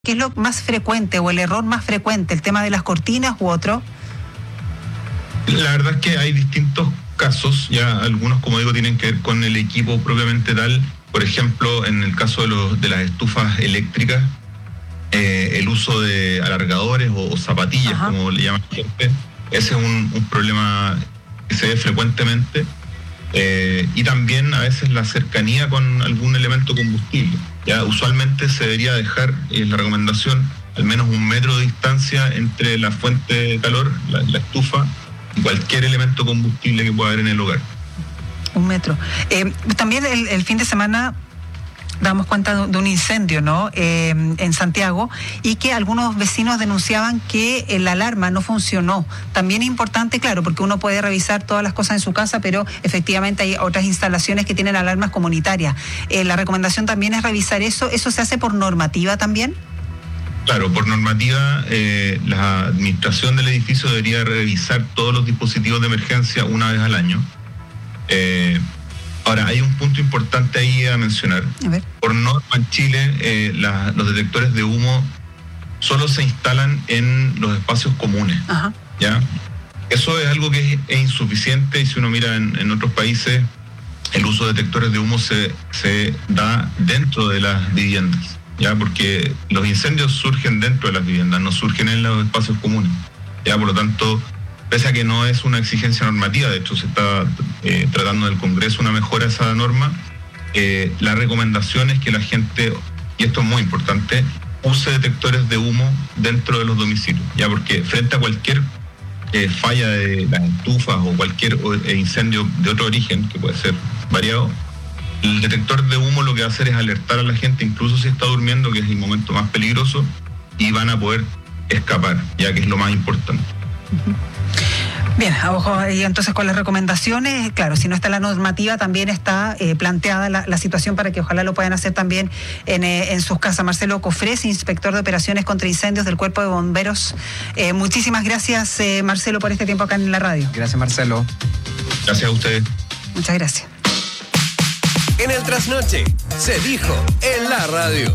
¿Qué es lo más frecuente o el error más frecuente? ¿El tema de las cortinas u otro? La verdad es que hay distintos casos, ya algunos, como digo, tienen que ver con el equipo propiamente tal. Por ejemplo, en el caso de las estufas eléctricas, el uso de alargadores o zapatillas, como le llaman gente, ese es un problema que se ve frecuentemente. Y también a veces la cercanía con algún elemento combustible. Ya usualmente se debería dejar, la recomendación, al menos 1 metro de distancia entre la fuente de calor, la estufa, y cualquier elemento combustible que pueda haber en el hogar. 1 metro. También el fin de semana damos cuenta de un incendio, ¿no? En Santiago, y que algunos vecinos denunciaban que la alarma no funcionó. También es importante, claro, porque uno puede revisar todas las cosas en su casa, pero efectivamente hay otras instalaciones que tienen alarmas comunitarias. La recomendación también es revisar eso. ¿Eso se hace por normativa también? Claro, por normativa, la administración del edificio debería revisar todos los dispositivos de emergencia una vez al año. Ahora, hay un punto importante ahí a mencionar. A ver. Por norma en Chile, los detectores de humo solo se instalan en los espacios comunes. Ajá. ¿Ya? Eso es algo que es insuficiente, y si uno mira en otros países, el uso de detectores de humo se da dentro de las viviendas, ¿ya? Porque los incendios surgen dentro de las viviendas, no surgen en los espacios comunes. ¿Ya? Por lo tanto, pese a que no es una exigencia normativa, de hecho se está tratando en el Congreso una mejora a esa norma, la recomendación es que la gente, y esto es muy importante, use detectores de humo dentro de los domicilios, ya, porque frente a cualquier falla de las estufas o cualquier incendio de otro origen, que puede ser variado, el detector de humo lo que va a hacer es alertar a la gente, incluso si está durmiendo, que es el momento más peligroso, y van a poder escapar, ya que es lo más importante. Bien, ojo, y entonces con las recomendaciones, claro, si no está la normativa, también está planteada la situación para que ojalá lo puedan hacer también en sus casas. Marcelo Cofrés, inspector de operaciones contra incendios del Cuerpo de Bomberos. Muchísimas gracias, Marcelo, por este tiempo acá en la radio. Gracias, Marcelo. Gracias a ustedes. Muchas gracias. En el Trasnoche se dijo en la radio.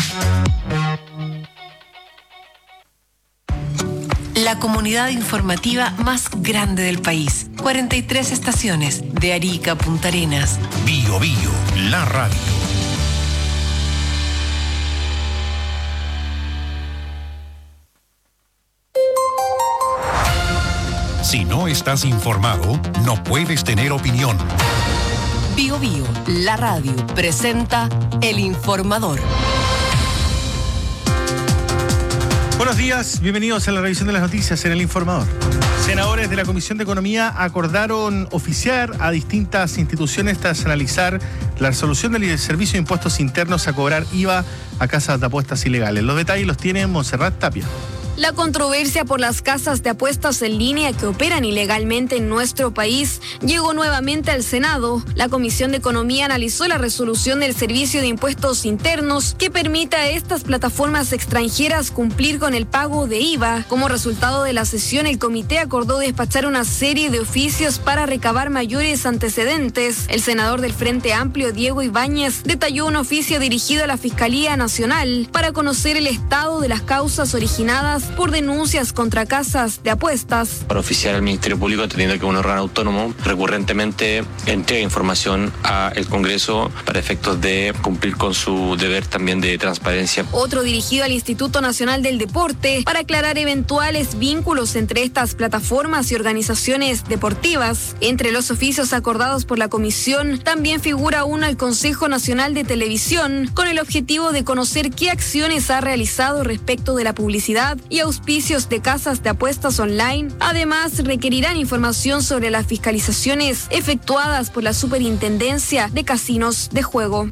La comunidad informativa más grande del país. 43 estaciones, de Arica a Punta Arenas. Bio Bio, la radio. Si no estás informado, no puedes tener opinión. Bio Bio, la radio, presenta El Informador. Buenos días, bienvenidos a la revisión de las noticias en El Informador. Senadores de la Comisión de Economía acordaron oficiar a distintas instituciones tras analizar la resolución del Servicio de Impuestos Internos a cobrar IVA a casas de apuestas ilegales. Los detalles los tiene Montserrat Tapia. La controversia por las casas de apuestas en línea que operan ilegalmente en nuestro país llegó nuevamente al Senado. La Comisión de Economía analizó la resolución del Servicio de Impuestos Internos que permite a estas plataformas extranjeras cumplir con el pago de IVA. Como resultado de la sesión, el comité acordó despachar una serie de oficios para recabar mayores antecedentes. El senador del Frente Amplio, Diego Ibáñez, detalló un oficio dirigido a la Fiscalía Nacional para conocer el estado de las causas originadas por denuncias contra casas de apuestas. Para oficiar al Ministerio Público, entendiendo que un órgano autónomo recurrentemente entrega información al Congreso para efectos de cumplir con su deber también de transparencia. Otro dirigido al Instituto Nacional del Deporte para aclarar eventuales vínculos entre estas plataformas y organizaciones deportivas. Entre los oficios acordados por la comisión también figura uno al Consejo Nacional de Televisión con el objetivo de conocer qué acciones ha realizado respecto de la publicidad y auspicios de casas de apuestas online. Además, requerirán información sobre las fiscalizaciones efectuadas por la Superintendencia de Casinos de Juego.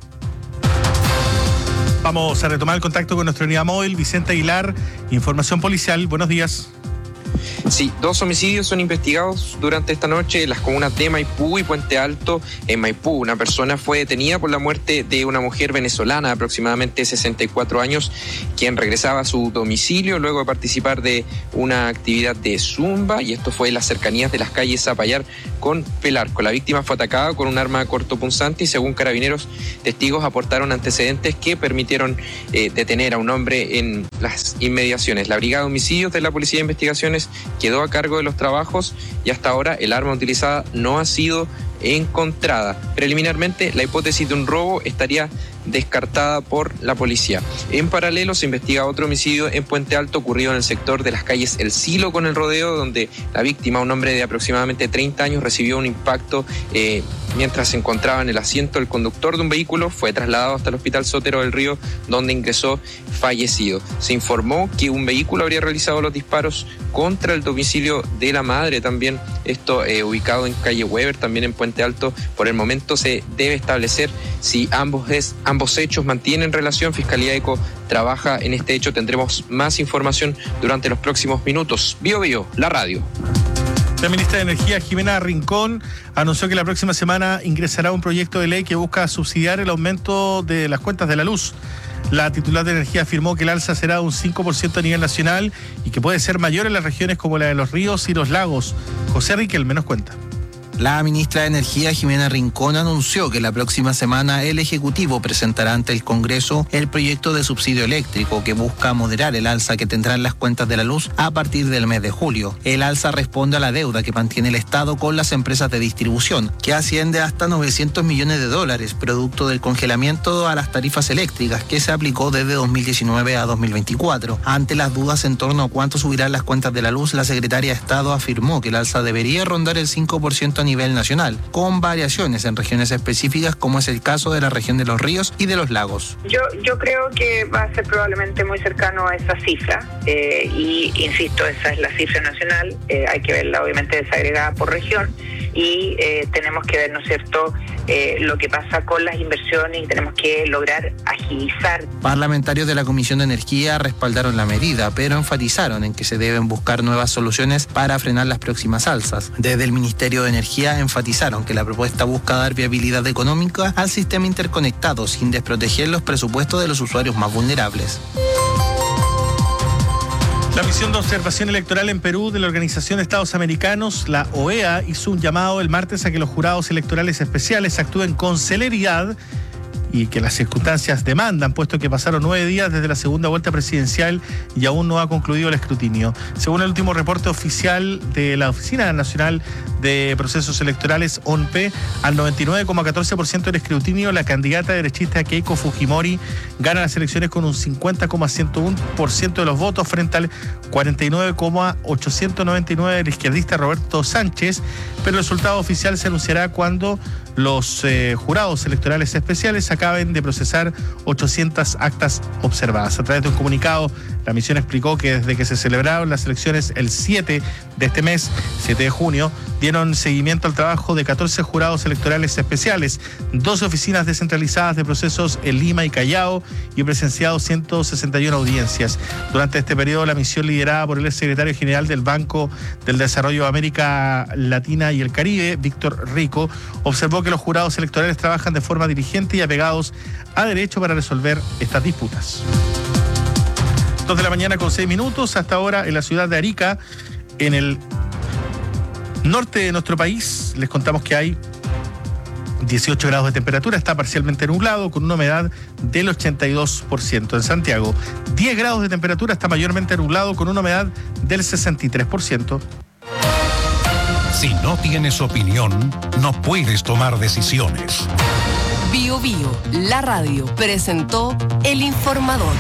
Vamos a retomar el contacto con nuestra unidad móvil, Vicente Aguilar, Información Policial. Buenos días. Sí, 2 homicidios son investigados durante esta noche en las comunas de Maipú y Puente Alto. En Maipú, una persona fue detenida por la muerte de una mujer venezolana de aproximadamente 64 años, quien regresaba a su domicilio luego de participar de una actividad de zumba, y esto fue en las cercanías de las calles Zapallar con Pelarco. La víctima fue atacada con un arma cortopunzante y, según Carabineros, testigos aportaron antecedentes que permitieron detener a un hombre en las inmediaciones. La Brigada de Homicidios de la Policía de Investigaciones quedó a cargo de los trabajos y hasta ahora el arma utilizada no ha sido encontrada. Preliminarmente, la hipótesis de un robo estaría descartada por la policía. En paralelo, se investiga otro homicidio en Puente Alto ocurrido en el sector de las calles El Silo con El Rodeo, donde la víctima, un hombre de aproximadamente 30 años, recibió un impacto mientras se encontraba en el asiento del conductor de un vehículo. Fue trasladado hasta el Hospital Sotero del Río, donde ingresó fallecido. Se informó que un vehículo habría realizado los disparos contra el domicilio de la madre, también esto ubicado en calle Weber, también en Puente Alto. Por el momento se debe establecer si ambos hechos mantienen relación. Fiscalía ECO trabaja en este hecho. Tendremos más información durante los próximos minutos. Bio, la radio. La ministra de Energía, Jimena Rincón, anunció que la próxima semana ingresará un proyecto de ley que busca subsidiar el aumento de las cuentas de la luz. La titular de Energía afirmó que el alza será de un 5% a nivel nacional y que puede ser mayor en las regiones como la de los ríos y los lagos. José Riquelme nos cuenta. La ministra de Energía, Jimena Rincón, anunció que la próxima semana el Ejecutivo presentará ante el Congreso el proyecto de subsidio eléctrico que busca moderar el alza que tendrán las cuentas de la luz a partir del mes de julio. El alza responde a la deuda que mantiene el Estado con las empresas de distribución, que asciende hasta $900 millones, producto del congelamiento a las tarifas eléctricas que se aplicó desde 2019 a 2024. Ante las dudas en torno a cuánto subirán las cuentas de la luz, la secretaria de Estado afirmó que el alza debería rondar el 5% a nivel nacional, con variaciones en regiones específicas, como es el caso de la región de los ríos y de los lagos. Yo creo que va a ser probablemente muy cercano a esa cifra, y insisto, esa es la cifra nacional. Hay que verla obviamente desagregada por región, y tenemos que ver, ¿no es cierto?, lo que pasa con las inversiones, y tenemos que lograr agilizar. Parlamentarios de la Comisión de Energía respaldaron la medida, pero enfatizaron en que se deben buscar nuevas soluciones para frenar las próximas alzas. Desde el Ministerio de Energía enfatizaron que la propuesta busca dar viabilidad económica al sistema interconectado sin desproteger los presupuestos de los usuarios más vulnerables. La misión de observación electoral en Perú de la Organización de Estados Americanos, la OEA, hizo un llamado el martes a que los jurados electorales especiales actúen con celeridad y que las circunstancias demandan, puesto que pasaron 9 días desde la segunda vuelta presidencial y aún no ha concluido el escrutinio. Según el último reporte oficial de la Oficina Nacional de Procesos Electorales, ONP, al 99,14% del escrutinio, la candidata derechista Keiko Fujimori gana las elecciones con un 50,101% de los votos frente al 49,899% del izquierdista Roberto Sánchez, pero el resultado oficial se anunciará cuando los jurados electorales especiales acaben de procesar 800 actas observadas. A través de un comunicado, la misión explicó que desde que se celebraron las elecciones el 7 de este mes, 7 de junio, dieron seguimiento al trabajo de 14 jurados electorales especiales, 12 oficinas descentralizadas de procesos en Lima y Callao, y presenciado 161 audiencias. Durante este periodo, la misión liderada por el secretario general del Banco del Desarrollo de América Latina y el Caribe, Víctor Rico, observó que los jurados electorales trabajan de forma diligente y apegados a derecho para resolver estas disputas. 2 de la mañana con 6 minutos. Hasta ahora en la ciudad de Arica, en el norte de nuestro país, les contamos que hay 18 grados de temperatura, está parcialmente nublado con una humedad del 82%. En Santiago, 10 grados de temperatura, está mayormente nublado con una humedad del 63%. Si no tienes opinión, no puedes tomar decisiones. Bio, la radio, presentó El Informador.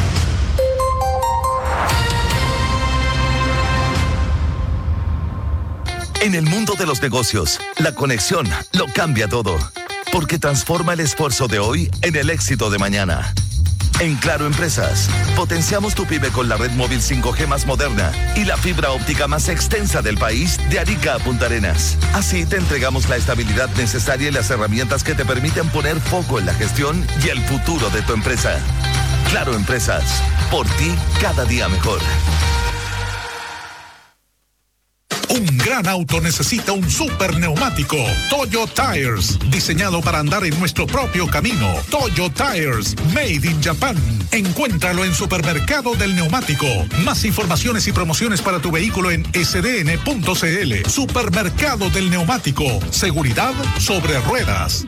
En el mundo de los negocios, la conexión lo cambia todo, porque transforma el esfuerzo de hoy en el éxito de mañana. En Claro Empresas, potenciamos tu pyme con la red móvil 5G más moderna y la fibra óptica más extensa del país, de Arica a Punta Arenas. Así te entregamos la estabilidad necesaria y las herramientas que te permiten poner foco en la gestión y el futuro de tu empresa. Claro Empresas, por ti cada día mejor. gran auto necesita un super neumático. Toyo Tires, diseñado para andar en nuestro propio camino. Toyo Tires, made in Japan. Encuéntralo en Supermercado del Neumático. Más informaciones y promociones para tu vehículo en sdn.cl. Supermercado del Neumático. Seguridad sobre ruedas.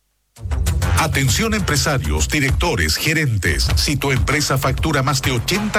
Atención empresarios, directores, gerentes. Si tu empresa factura más de 80